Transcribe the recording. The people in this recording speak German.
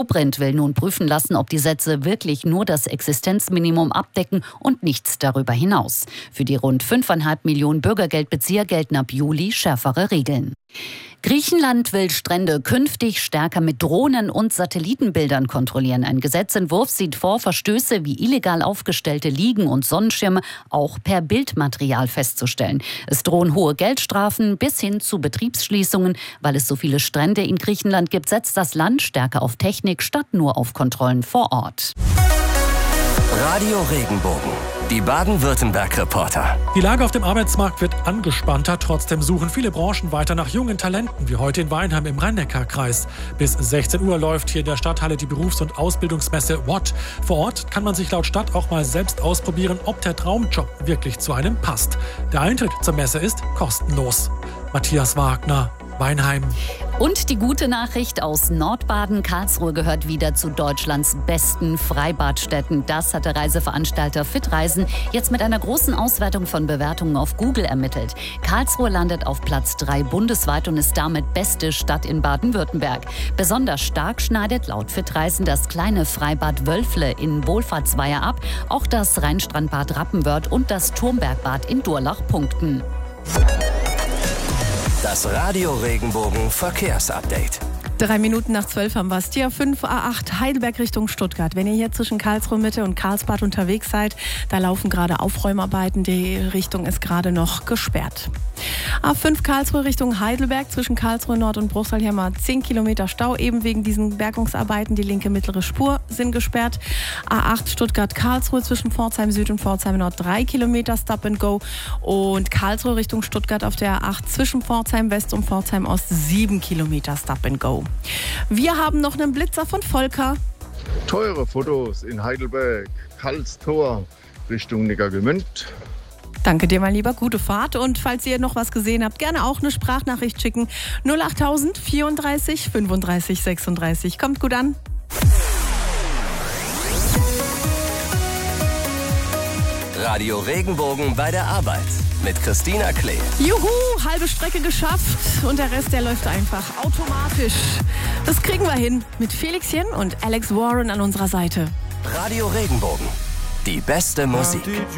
Dobrindt will nun prüfen lassen, ob die Sätze wirklich nur das Existenzminimum abdecken und nichts darüber hinaus. Für die rund 5,5 Millionen Bürgergeldbezieher gelten ab Juli schärfere Regeln. Griechenland will Strände künftig stärker mit Drohnen und Satellitenbildern kontrollieren. Ein Gesetzentwurf sieht vor, Verstöße wie illegal aufgestellte Liegen und Sonnenschirme auch per Bildmaterial festzustellen. Es drohen hohe Geldstrafen bis hin zu Betriebsschließungen. Weil es so viele Strände in Griechenland gibt, setzt das Land stärker auf Technik statt nur auf Kontrollen vor Ort. Radio Regenbogen, die Baden-Württemberg-Reporter. Die Lage auf dem Arbeitsmarkt wird angespannter. Trotzdem suchen viele Branchen weiter nach jungen Talenten, wie heute in Weinheim im Rhein-Neckar-Kreis. Bis 16 Uhr läuft hier in der Stadthalle die Berufs- und Ausbildungsmesse WOT. Vor Ort kann man sich laut Stadt auch mal selbst ausprobieren, ob der Traumjob wirklich zu einem passt. Der Eintritt zur Messe ist kostenlos. Matthias Wagner, Weinheim. Und die gute Nachricht aus Nordbaden: Karlsruhe gehört wieder zu Deutschlands besten Freibadstätten. Das hat der Reiseveranstalter Fitreisen jetzt mit einer großen Auswertung von Bewertungen auf Google ermittelt. Karlsruhe landet auf Platz 3 bundesweit und ist damit beste Stadt in Baden-Württemberg. Besonders stark schneidet laut Fitreisen das kleine Freibad Wölfle in Wohlfahrtsweiher ab. Auch das Rheinstrandbad Rappenwörth und das Turmbergbad in Durlach punkten. Das Radio Regenbogen Verkehrsupdate. 3 Minuten nach 12 haben wir es. Die A5, A8 Heidelberg Richtung Stuttgart. Wenn ihr hier zwischen Karlsruhe Mitte und Karlsbad unterwegs seid, da laufen gerade Aufräumarbeiten. Die Richtung ist gerade noch gesperrt. A5 Karlsruhe Richtung Heidelberg. Zwischen Karlsruhe Nord und Bruchsal hier mal 10 Kilometer Stau. Eben wegen diesen Bergungsarbeiten. Die linke mittlere Spur sind gesperrt. A8 Stuttgart-Karlsruhe zwischen Pforzheim Süd und Pforzheim Nord 3 Kilometer Stop and Go. Und Karlsruhe Richtung Stuttgart auf der A8 zwischen Pforzheim West und Pforzheim Ost 7 Kilometer Stop and Go. Wir haben noch einen Blitzer von Volker. Teure Fotos in Heidelberg, Karlstor Richtung Neckargemünd. Danke dir, mein Lieber. Gute Fahrt. Und falls ihr noch was gesehen habt, gerne auch eine Sprachnachricht schicken. 08000 34 35 36. Kommt gut an. Radio Regenbogen bei der Arbeit mit Christina Klee. Juhu, halbe Strecke geschafft und der Rest, der läuft einfach automatisch. Das kriegen wir hin mit Felixchen und Alex Warren an unserer Seite. Radio Regenbogen, die beste Musik.